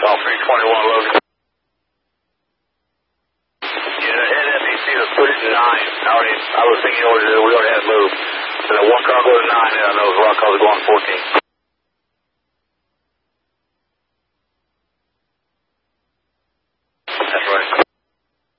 Call 321 Logan. Yeah, head FEC to put it in 9. I was thinking we already had moved. So that one car go to 9, and I know the rock cars are going 14.